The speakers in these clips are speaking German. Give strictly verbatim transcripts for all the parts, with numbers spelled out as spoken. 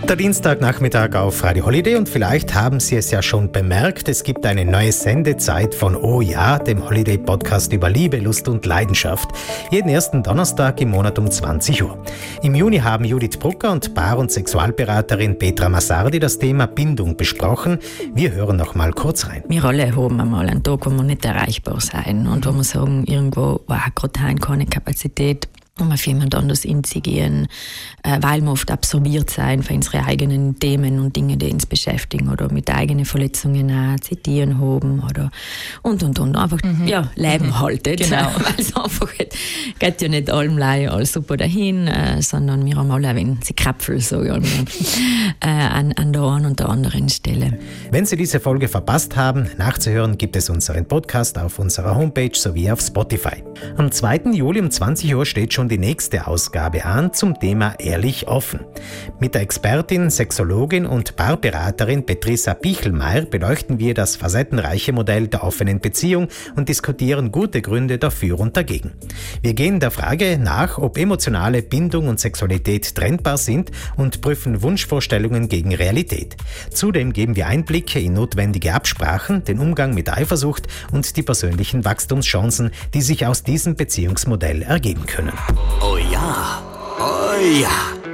Der Dienstagnachmittag auf Radio Holiday und vielleicht haben Sie es ja schon bemerkt, es gibt eine neue Sendezeit von Oh ja, dem Holiday-Podcast über Liebe, Lust und Leidenschaft. Jeden ersten Donnerstag im Monat um zwanzig Uhr. Im Juni haben Judith Brucker und Paar- und Sexualberaterin Petra Massardi das Thema Bindung besprochen. Wir hören noch mal kurz rein. Wir alle haben einmal einen Tag, wo wir nicht erreichbar sein und wo wir sagen, irgendwo war gerade keine Kapazität, um auf jemand anders hinzugehen, äh, weil wir oft absorbiert sein von unseren eigenen Themen und Dinge, die uns beschäftigen oder mit eigenen Verletzungen auch zitieren haben oder und und und einfach mhm. ja, Leben mhm. haltet. Genau. Weil es einfach geht ja nicht allem alles super dahin, äh, sondern wir haben alle ein wenig Krapfel, so ja, äh, an, an der einen und der anderen Stelle. Wenn Sie diese Folge verpasst haben, nachzuhören gibt es unseren Podcast auf unserer Homepage sowie auf Spotify. Am zweiten Juli um zwanzig Uhr steht schon die nächste Ausgabe an zum Thema Ehrlich offen. Mit der Expertin, Sexologin und Paarberaterin Petrissa Pichelmeier beleuchten wir das facettenreiche Modell der offenen Beziehung und diskutieren gute Gründe dafür und dagegen. Wir gehen der Frage nach, ob emotionale Bindung und Sexualität trennbar sind und prüfen Wunschvorstellungen gegen Realität. Zudem geben wir Einblicke in notwendige Absprachen, den Umgang mit Eifersucht und die persönlichen Wachstumschancen, die sich aus diesem Beziehungsmodell ergeben können. Oh ja, oh ja.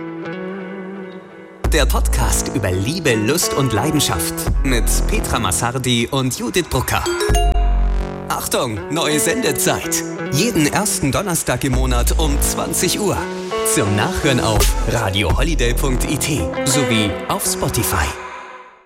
Der Podcast über Liebe, Lust und Leidenschaft mit Petra Massardi und Judith Brucker. Achtung, neue Sendezeit. Jeden ersten Donnerstag im Monat um zwanzig Uhr. Zum Nachhören auf radio holiday punkt i t sowie auf Spotify.